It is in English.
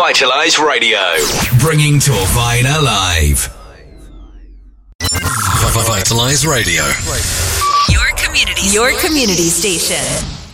Vitalize Radio, bringing Torfine alive. Vitalize Radio, your community station.